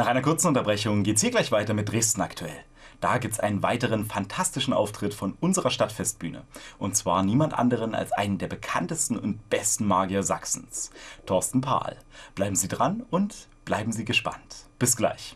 Nach einer kurzen Unterbrechung geht's hier gleich weiter mit Dresden aktuell. Da gibt's einen weiteren fantastischen Auftritt von unserer Stadtfestbühne. Und zwar niemand anderen als einen der bekanntesten und besten Magier Sachsens, Thorsten Pahl. Bleiben Sie dran und bleiben Sie gespannt. Bis gleich.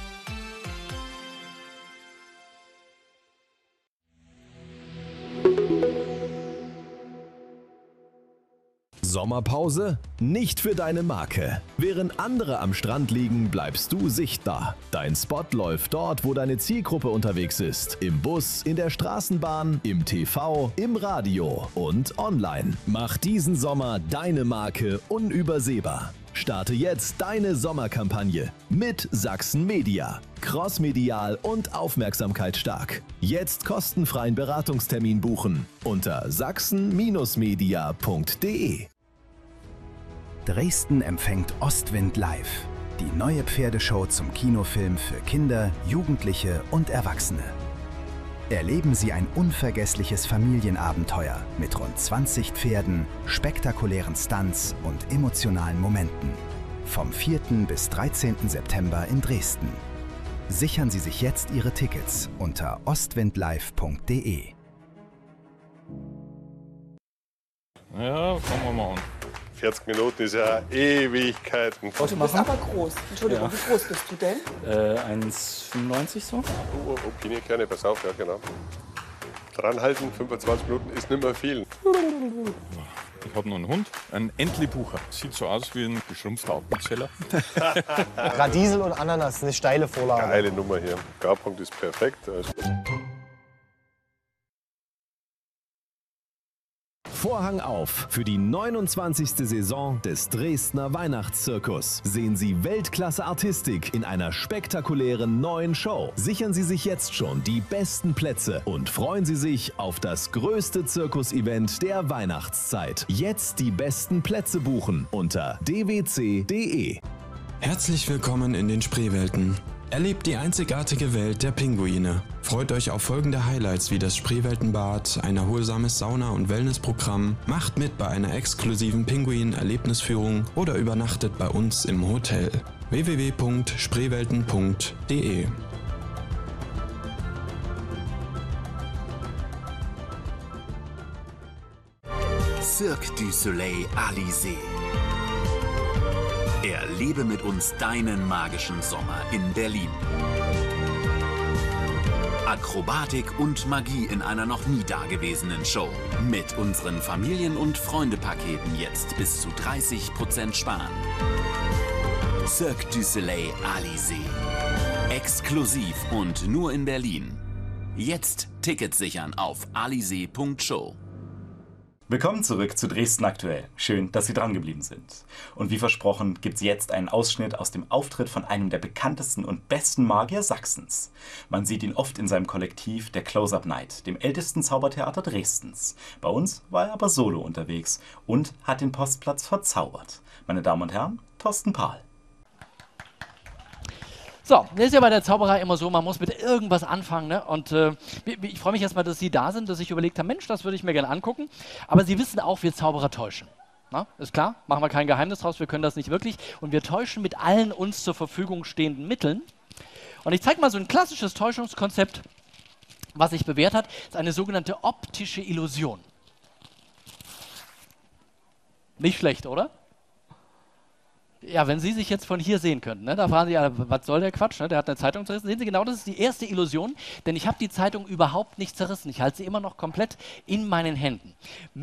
Sommerpause? Nicht für deine Marke. Während andere am Strand liegen, bleibst du sichtbar. Dein Spot läuft dort, wo deine Zielgruppe unterwegs ist. Im Bus, in der Straßenbahn, im TV, im Radio und online. Mach diesen Sommer deine Marke unübersehbar. Starte jetzt deine Sommerkampagne mit Sachsen Media. Crossmedial und aufmerksamkeitsstark. Jetzt kostenfreien Beratungstermin buchen unter sachsen-media.de. Dresden empfängt Ostwind live. Die neue Pferdeshow zum Kinofilm für Kinder, Jugendliche und Erwachsene. Erleben Sie ein unvergessliches Familienabenteuer mit rund 20 Pferden, spektakulären Stunts und emotionalen Momenten. Vom 4. bis 13. September in Dresden. Sichern Sie sich jetzt Ihre Tickets unter ostwindlive.de. Ja, fangen wir mal an. 40 Minuten ist ja Ewigkeiten. Du bist aber groß. Entschuldigung, wie groß bist du denn? 1,95 so. Oh, Pini, gerne, pass auf, ja genau. Dranhalten, 25 Minuten ist nicht mehr viel. Ich habe noch einen Hund, einen Entlebucher. Sieht so aus wie ein geschrumpfter Appenzeller. Radiesel und Ananas, eine steile Vorlage. Geile Nummer hier. Garpunkt ist perfekt. Also Vorhang auf für die 29. Saison des Dresdner Weihnachtszirkus. Sehen Sie Weltklasse-Artistik in einer spektakulären neuen Show. Sichern Sie sich jetzt schon die besten Plätze und freuen Sie sich auf das größte Zirkusevent der Weihnachtszeit. Jetzt die besten Plätze buchen unter dwc.de. Herzlich willkommen in den Spreewelten. Erlebt die einzigartige Welt der Pinguine. Freut euch auf folgende Highlights wie das Spreeweltenbad, ein erholsames Sauna- und Wellnessprogramm, macht mit bei einer exklusiven Pinguin-Erlebnisführung oder übernachtet bei uns im Hotel. www.spreewelten.de. Cirque du Soleil Alizé. Erlebe mit uns deinen magischen Sommer in Berlin. Akrobatik und Magie in einer noch nie dagewesenen Show. Mit unseren Familien- und Freunde-Paketen jetzt bis zu 30% sparen. Cirque du Soleil Alizé. Exklusiv und nur in Berlin. Jetzt Tickets sichern auf alizé.show. Willkommen zurück zu Dresden aktuell. Schön, dass Sie dran geblieben sind. Und wie versprochen gibt's jetzt einen Ausschnitt aus dem Auftritt von einem der bekanntesten und besten Magier Sachsens. Man sieht ihn oft in seinem Kollektiv der Close-Up Night, dem ältesten Zaubertheater Dresdens. Bei uns war er aber solo unterwegs und hat den Postplatz verzaubert. Meine Damen und Herren, Thorsten Pahl. So, das ist ja bei der Zauberei immer so, man muss mit irgendwas anfangen. Ne? Und ich freue mich erstmal, dass Sie da sind, dass ich überlegt habe, Mensch, das würde ich mir gerne angucken. Aber Sie wissen auch, wir Zauberer täuschen. Na, ist klar, machen wir kein Geheimnis draus, wir können das nicht wirklich. Und wir täuschen mit allen uns zur Verfügung stehenden Mitteln. Und ich zeige mal so ein klassisches Täuschungskonzept, was sich bewährt hat, ist eine sogenannte optische Illusion. Nicht schlecht, oder? Ja, wenn Sie sich jetzt von hier sehen könnten, ne, da fragen Sie ja, was soll der Quatsch, ne? Der hat eine Zeitung zerrissen. Sehen Sie genau, das ist die erste Illusion, denn ich habe die Zeitung überhaupt nicht zerrissen. Ich halte sie immer noch komplett in meinen Händen.